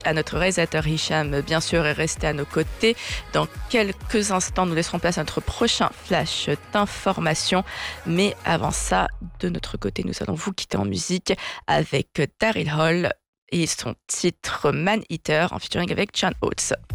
à notre réalisateur Hicham, bien sûr, est resté à nos côtés. Dans quelques instants, nous laisserons place à notre prochain flash d'information. Mais avant ça, de notre côté, nous allons vous quitter en musique avec Daryl Hall et son titre Man Eater en featuring avec John Oates.